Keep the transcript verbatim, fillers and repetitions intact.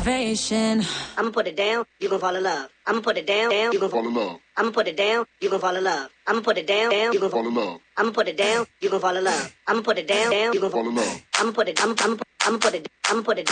motivation. I'ma put it down, you gon' fall in love. I'ma put it down, down, you gon' fall in love. I'ma put it down, you gon' fall in love. I'ma put it down, down, you gon' fall in love. I'ma put it down, you gon' fall in love. I'ma put it down, down, you gon' fall in love. I'ma put it, I'ma, I'ma, I'ma put it, I'ma put it,